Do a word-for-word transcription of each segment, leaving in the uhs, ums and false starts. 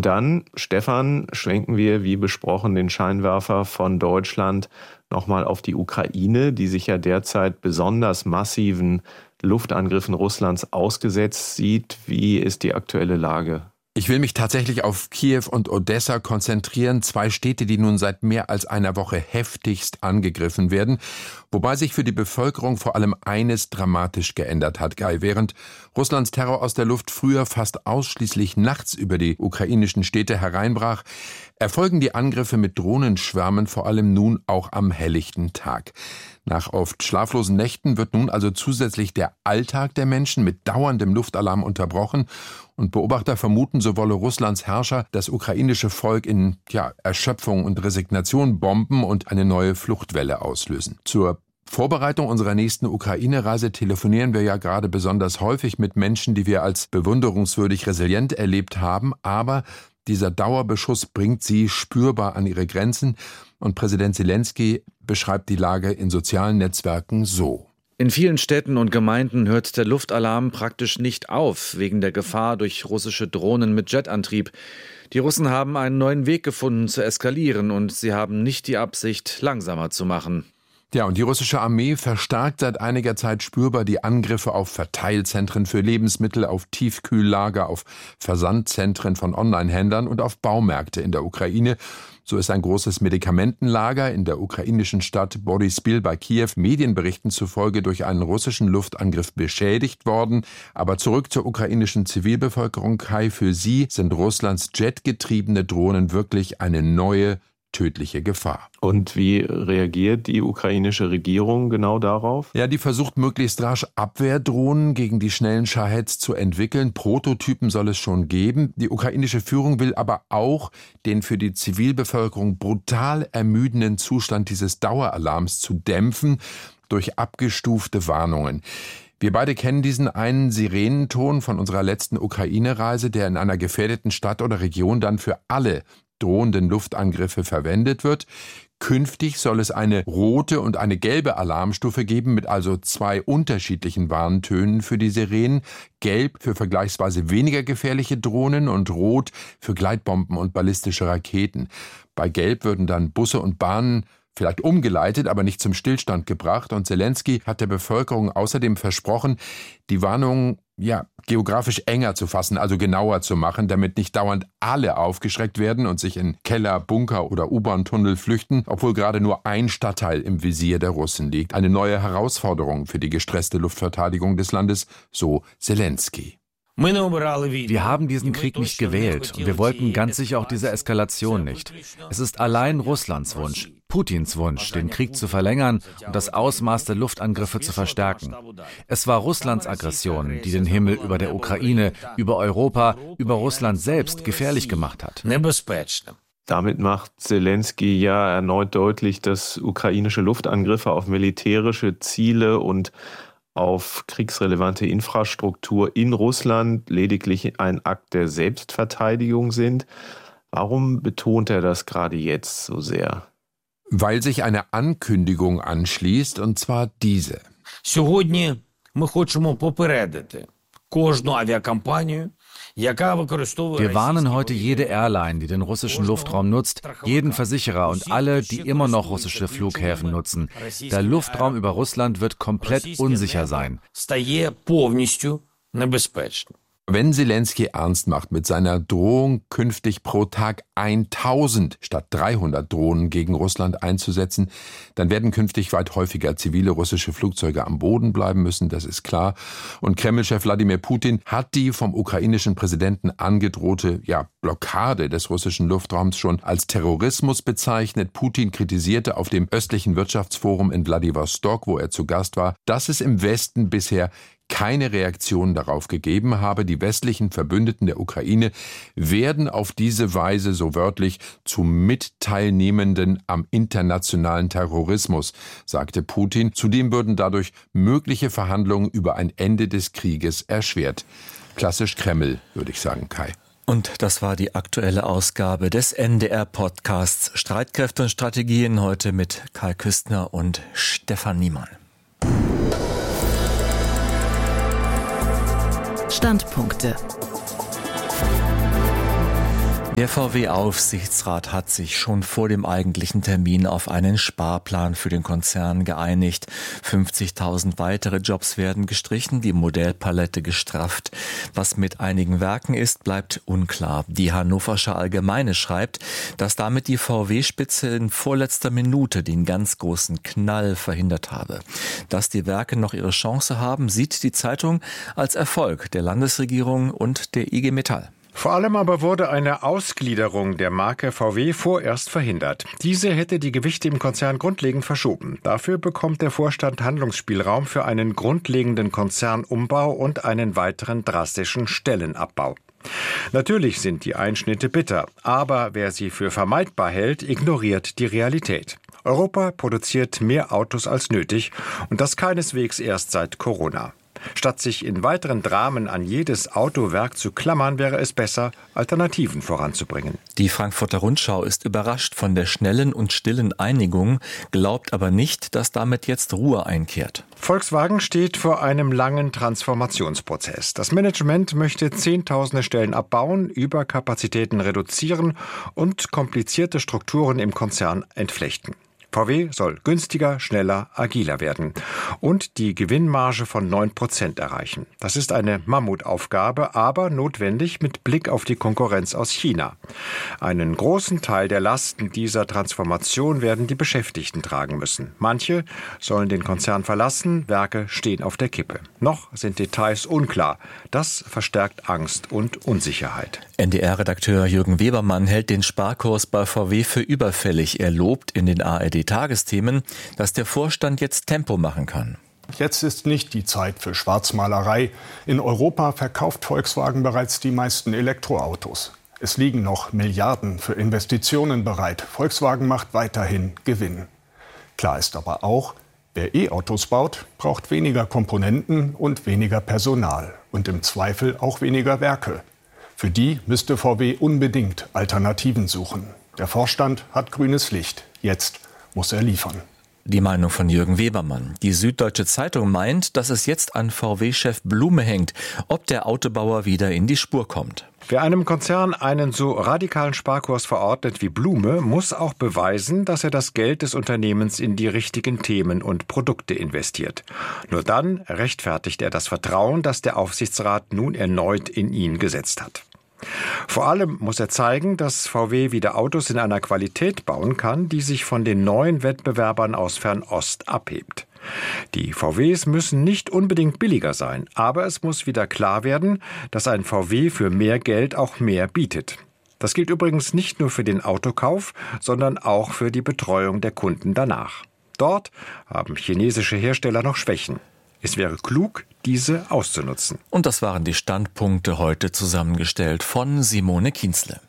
dann, Stefan, schwenken wir, wie besprochen, den Scheinwerfer von Deutschland nochmal auf die Ukraine, die sich ja derzeit besonders massiven Luftangriffen Russlands ausgesetzt sieht. Wie ist die aktuelle Lage? Ich will mich tatsächlich auf Kiew und Odessa konzentrieren, zwei Städte, die nun seit mehr als einer Woche heftigst angegriffen werden, wobei sich für die Bevölkerung vor allem eines dramatisch geändert hat, Kai. Während Russlands Terror aus der Luft früher fast ausschließlich nachts über die ukrainischen Städte hereinbrach, erfolgen die Angriffe mit Drohnenschwärmen vor allem nun auch am helllichten Tag. Nach oft schlaflosen Nächten wird nun also zusätzlich der Alltag der Menschen mit dauerndem Luftalarm unterbrochen und Beobachter vermuten, so wolle Russlands Herrscher das ukrainische Volk in ja, Erschöpfung und Resignation bomben und eine neue Fluchtwelle auslösen. Zur Vorbereitung unserer nächsten Ukraine-Reise telefonieren wir ja gerade besonders häufig mit Menschen, die wir als bewunderungswürdig resilient erlebt haben, aber dieser Dauerbeschuss bringt sie spürbar an ihre Grenzen und Präsident Selenskyj beschreibt die Lage in sozialen Netzwerken so. In vielen Städten und Gemeinden hört der Luftalarm praktisch nicht auf, wegen der Gefahr durch russische Drohnen mit Jetantrieb. Die Russen haben einen neuen Weg gefunden zu eskalieren und sie haben nicht die Absicht, langsamer zu machen. Ja, und die russische Armee verstärkt seit einiger Zeit spürbar die Angriffe auf Verteilzentren für Lebensmittel, auf Tiefkühllager, auf Versandzentren von Onlinehändlern und auf Baumärkte in der Ukraine. So ist ein großes Medikamentenlager in der ukrainischen Stadt Boryspil bei Kiew Medienberichten zufolge durch einen russischen Luftangriff beschädigt worden. Aber zurück zur ukrainischen Zivilbevölkerung, Kai, für sie sind Russlands jetgetriebene Drohnen wirklich eine neue, tödliche Gefahr. Und wie reagiert die ukrainische Regierung genau darauf? Ja, die versucht möglichst rasch Abwehrdrohnen gegen die schnellen Shaheds zu entwickeln. Prototypen soll es schon geben. Die ukrainische Führung will aber auch den für die Zivilbevölkerung brutal ermüdenden Zustand dieses Daueralarms zu dämpfen durch abgestufte Warnungen. Wir beide kennen diesen einen Sirenenton von unserer letzten Ukraine-Reise, der in einer gefährdeten Stadt oder Region dann für alle drohenden Luftangriffe verwendet wird. Künftig soll es eine rote und eine gelbe Alarmstufe geben, mit also zwei unterschiedlichen Warntönen für die Sirenen. Gelb für vergleichsweise weniger gefährliche Drohnen und rot für Gleitbomben und ballistische Raketen. Bei Gelb würden dann Busse und Bahnen vielleicht umgeleitet, aber nicht zum Stillstand gebracht. Und Selenskyj hat der Bevölkerung außerdem versprochen, die Warnungen ja, geografisch enger zu fassen, also genauer zu machen, damit nicht dauernd alle aufgeschreckt werden und sich in Keller, Bunker oder U-Bahn-Tunnel flüchten, obwohl gerade nur ein Stadtteil im Visier der Russen liegt. Eine neue Herausforderung für die gestresste Luftverteidigung des Landes, so Selenskyj. Wir haben diesen Krieg nicht gewählt und wir wollten ganz sicher auch diese Eskalation nicht. Es ist allein Russlands Wunsch, Putins Wunsch, den Krieg zu verlängern und das Ausmaß der Luftangriffe zu verstärken. Es war Russlands Aggression, die den Himmel über der Ukraine, über Europa, über Russland selbst gefährlich gemacht hat. Damit macht Selenskyj ja erneut deutlich, dass ukrainische Luftangriffe auf militärische Ziele und auf kriegsrelevante Infrastruktur in Russland lediglich ein Akt der Selbstverteidigung sind. Warum betont er das gerade jetzt so sehr? Weil sich eine Ankündigung anschließt, und zwar diese. Сьогодні ми хочемо попередити кожну авіакомпанію, Wir warnen heute jede Airline, die den russischen Luftraum nutzt, jeden Versicherer und alle, die immer noch russische Flughäfen nutzen. Der Luftraum über Russland wird komplett unsicher sein. Wenn Selenskyj ernst macht mit seiner Drohung, künftig pro Tag tausend statt dreihundert Drohnen gegen Russland einzusetzen, dann werden künftig weit häufiger zivile russische Flugzeuge am Boden bleiben müssen, das ist klar. Und Kreml-Chef Wladimir Putin hat die vom ukrainischen Präsidenten angedrohte ja, Blockade des russischen Luftraums schon als Terrorismus bezeichnet. Putin kritisierte auf dem östlichen Wirtschaftsforum in Wladiwostok, wo er zu Gast war, dass es im Westen bisher keine Reaktion darauf gegeben habe. Die westlichen Verbündeten der Ukraine werden auf diese Weise, so wörtlich, zu Mitteilnehmenden am internationalen Terrorismus, sagte Putin. Zudem würden dadurch mögliche Verhandlungen über ein Ende des Krieges erschwert. Klassisch Kreml, würde ich sagen, Kai. Und das war die aktuelle Ausgabe des N D R-Podcasts Streitkräfte und Strategien, heute mit Kai Küstner und Stefan Niemann. Standpunkte. Der V W-Aufsichtsrat hat sich schon vor dem eigentlichen Termin auf einen Sparplan für den Konzern geeinigt. fünfzigtausend weitere Jobs werden gestrichen, die Modellpalette gestrafft. Was mit einigen Werken ist, bleibt unklar. Die Hannoversche Allgemeine schreibt, dass damit die V W-Spitze in vorletzter Minute den ganz großen Knall verhindert habe. Dass die Werke noch ihre Chance haben, sieht die Zeitung als Erfolg der Landesregierung und der I G Metall. Vor allem aber wurde eine Ausgliederung der Marke V W vorerst verhindert. Diese hätte die Gewichte im Konzern grundlegend verschoben. Dafür bekommt der Vorstand Handlungsspielraum für einen grundlegenden Konzernumbau und einen weiteren drastischen Stellenabbau. Natürlich sind die Einschnitte bitter, aber wer sie für vermeidbar hält, ignoriert die Realität. Europa produziert mehr Autos als nötig und das keineswegs erst seit Corona. Statt sich in weiteren Dramen an jedes Autowerk zu klammern, wäre es besser, Alternativen voranzubringen. Die Frankfurter Rundschau ist überrascht von der schnellen und stillen Einigung, glaubt aber nicht, dass damit jetzt Ruhe einkehrt. Volkswagen steht vor einem langen Transformationsprozess. Das Management möchte Zehntausende Stellen abbauen, Überkapazitäten reduzieren und komplizierte Strukturen im Konzern entflechten. V W soll günstiger, schneller, agiler werden und die Gewinnmarge von neun Prozent erreichen. Das ist eine Mammutaufgabe, aber notwendig mit Blick auf die Konkurrenz aus China. Einen großen Teil der Lasten dieser Transformation werden die Beschäftigten tragen müssen. Manche sollen den Konzern verlassen, Werke stehen auf der Kippe. Noch sind Details unklar. Das verstärkt Angst und Unsicherheit. N D R-Redakteur Jürgen Webermann hält den Sparkurs bei V W für überfällig. Er lobt in den A R D-Tagesthemen, dass der Vorstand jetzt Tempo machen kann. Jetzt ist nicht die Zeit für Schwarzmalerei. In Europa verkauft Volkswagen bereits die meisten Elektroautos. Es liegen noch Milliarden für Investitionen bereit. Volkswagen macht weiterhin Gewinn. Klar ist aber auch, wer E-Autos baut, braucht weniger Komponenten und weniger Personal und im Zweifel auch weniger Werke. Für die müsste V W unbedingt Alternativen suchen. Der Vorstand hat grünes Licht. Jetzt muss er liefern. Die Meinung von Jürgen Webermann. Die Süddeutsche Zeitung meint, dass es jetzt an V W-Chef Blume hängt, ob der Autobauer wieder in die Spur kommt. Wer einem Konzern einen so radikalen Sparkurs verordnet wie Blume, muss auch beweisen, dass er das Geld des Unternehmens in die richtigen Themen und Produkte investiert. Nur dann rechtfertigt er das Vertrauen, das der Aufsichtsrat nun erneut in ihn gesetzt hat. Vor allem muss er zeigen, dass V W wieder Autos in einer Qualität bauen kann, die sich von den neuen Wettbewerbern aus Fernost abhebt. Die V Ws müssen nicht unbedingt billiger sein, aber es muss wieder klar werden, dass ein V W für mehr Geld auch mehr bietet. Das gilt übrigens nicht nur für den Autokauf, sondern auch für die Betreuung der Kunden danach. Dort haben chinesische Hersteller noch Schwächen. Es wäre klug, diese auszunutzen. Und das waren die Standpunkte heute zusammengestellt von Simone Kienzle.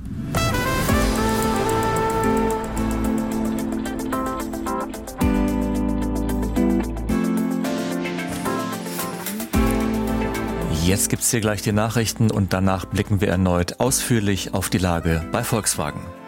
Jetzt gibt's hier gleich die Nachrichten und danach blicken wir erneut ausführlich auf die Lage bei Volkswagen.